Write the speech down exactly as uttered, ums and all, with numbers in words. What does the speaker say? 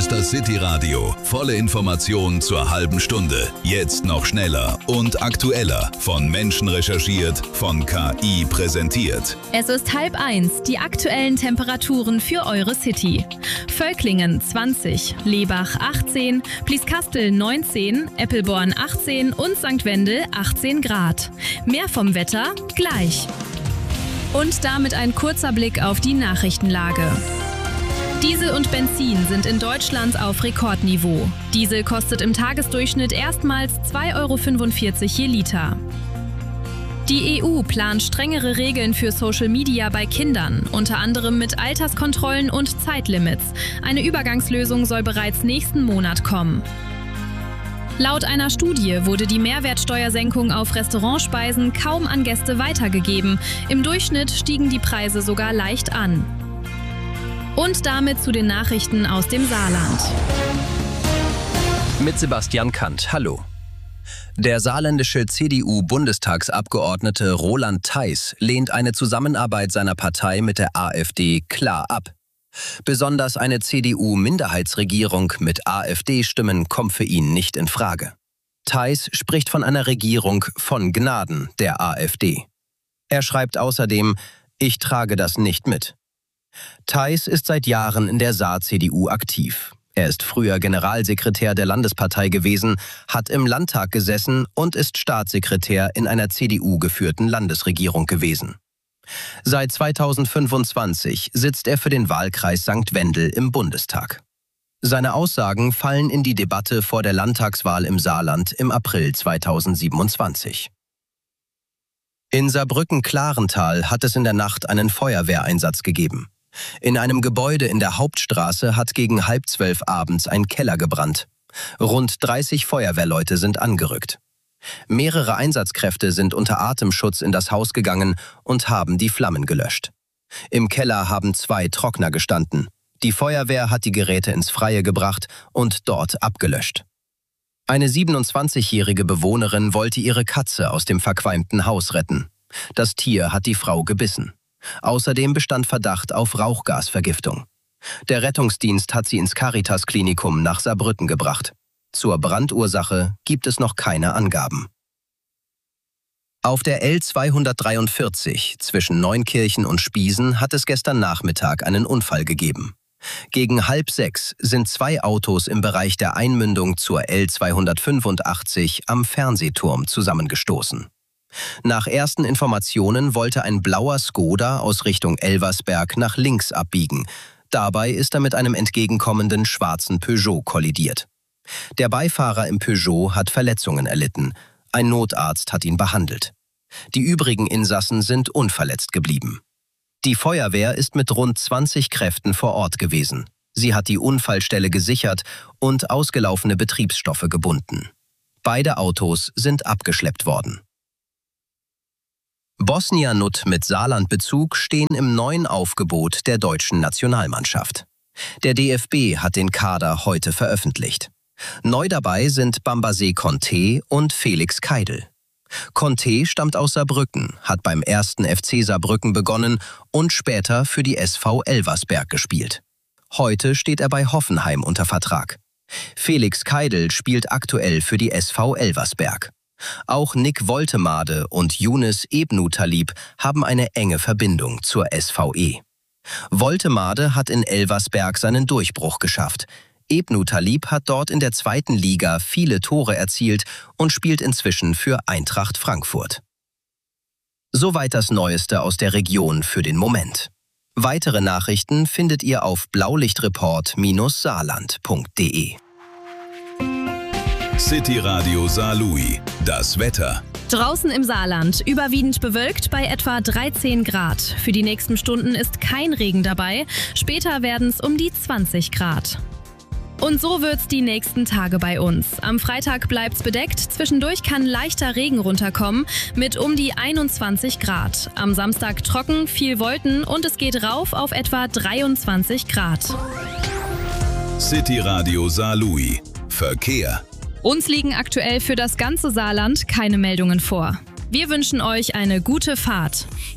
ist das City Radio. Volle Informationen zur halben Stunde. Jetzt noch schneller und aktueller. Von Menschen recherchiert, von K I präsentiert. Es ist halb eins. Die aktuellen Temperaturen für eure City. Völklingen zwanzig, Lebach achtzehn, Blieskastel neunzehn, Eppelborn achtzehn und Sankt Wendel achtzehn Grad. Mehr vom Wetter gleich. Und damit ein kurzer Blick auf die Nachrichtenlage. Diesel und Benzin sind in Deutschland auf Rekordniveau. Diesel kostet im Tagesdurchschnitt erstmals zwei Euro fünfundvierzig je Liter. Die E U plant strengere Regeln für Social Media bei Kindern, unter anderem mit Alterskontrollen und Zeitlimits. Eine Übergangslösung soll bereits nächsten Monat kommen. Laut einer Studie wurde die Mehrwertsteuersenkung auf Restaurantspeisen kaum an Gäste weitergegeben. Im Durchschnitt stiegen die Preise sogar leicht an. Und damit zu den Nachrichten aus dem Saarland. Mit Sebastian Kant, hallo. Der saarländische C D U-Bundestagsabgeordnete Roland Theis lehnt eine Zusammenarbeit seiner Partei mit der AfD klar ab. Besonders eine C D U-Minderheitsregierung mit AfD-Stimmen kommt für ihn nicht in Frage. Theis spricht von einer Regierung von Gnaden der AfD. Er schreibt außerdem: Ich trage das nicht mit. Theis ist seit Jahren in der Saar-C D U aktiv. Er ist früher Generalsekretär der Landespartei gewesen, hat im Landtag gesessen und ist Staatssekretär in einer C D U-geführten Landesregierung gewesen. Seit zweitausendfünfundzwanzig sitzt er für den Wahlkreis Sankt Wendel im Bundestag. Seine Aussagen fallen in die Debatte vor der Landtagswahl im Saarland im April zweitausendsiebenundzwanzig. In Saarbrücken-Klarental hat es in der Nacht einen Feuerwehreinsatz gegeben. In einem Gebäude in der Hauptstraße hat gegen halb zwölf abends ein Keller gebrannt. Rund dreißig Feuerwehrleute sind angerückt. Mehrere Einsatzkräfte sind unter Atemschutz in das Haus gegangen und haben die Flammen gelöscht. Im Keller haben zwei Trockner gestanden. Die Feuerwehr hat die Geräte ins Freie gebracht und dort abgelöscht. Eine siebenundzwanzigjährige Bewohnerin wollte ihre Katze aus dem verqualmten Haus retten. Das Tier hat die Frau gebissen. Außerdem bestand Verdacht auf Rauchgasvergiftung. Der Rettungsdienst hat sie ins Caritas-Klinikum nach Saarbrücken gebracht. Zur Brandursache gibt es noch keine Angaben. Auf der L zweihundertdreiundvierzig zwischen Neunkirchen und Spiesen hat es gestern Nachmittag einen Unfall gegeben. Gegen halb sechs sind zwei Autos im Bereich der Einmündung zur L zweihundertfünfundachtzig am Fernsehturm zusammengestoßen. Nach ersten Informationen wollte ein blauer Skoda aus Richtung Elversberg nach links abbiegen. Dabei ist er mit einem entgegenkommenden schwarzen Peugeot kollidiert. Der Beifahrer im Peugeot hat Verletzungen erlitten. Ein Notarzt hat ihn behandelt. Die übrigen Insassen sind unverletzt geblieben. Die Feuerwehr ist mit rund zwanzig Kräften vor Ort gewesen. Sie hat die Unfallstelle gesichert und ausgelaufene Betriebsstoffe gebunden. Beide Autos sind abgeschleppt worden. Bosnia Nut mit Saarlandbezug stehen im neuen Aufgebot der deutschen Nationalmannschaft. Der D F B hat den Kader heute veröffentlicht. Neu dabei sind Bambasé Conté und Felix Keidel. Conté stammt aus Saarbrücken, hat beim ersten F C Saarbrücken begonnen und später für die S V Elversberg gespielt. Heute steht er bei Hoffenheim unter Vertrag. Felix Keidel spielt aktuell für die S V Elversberg. Auch Nick Woltemade und Younes Ebnou-Talib haben eine enge Verbindung zur S V E. Woltemade hat in Elversberg seinen Durchbruch geschafft. Ebnou-Talib hat dort in der zweiten Liga viele Tore erzielt und spielt inzwischen für Eintracht Frankfurt. Soweit das Neueste aus der Region für den Moment. Weitere Nachrichten findet ihr auf blaulichtreport Bindestrich saarland Punkt de. City Radio Saarlouis. Das Wetter. Draußen im Saarland überwiegend bewölkt bei etwa dreizehn Grad. Für die nächsten Stunden ist kein Regen dabei. Später werden es um die zwanzig Grad. Und so wird's die nächsten Tage bei uns. Am Freitag bleibt's bedeckt, zwischendurch kann leichter Regen runterkommen mit um die einundzwanzig Grad. Am Samstag trocken, viel Wolken und es geht rauf auf etwa dreiundzwanzig Grad. City Radio Saarlouis. Verkehr. Uns liegen aktuell für das ganze Saarland keine Meldungen vor. Wir wünschen euch eine gute Fahrt.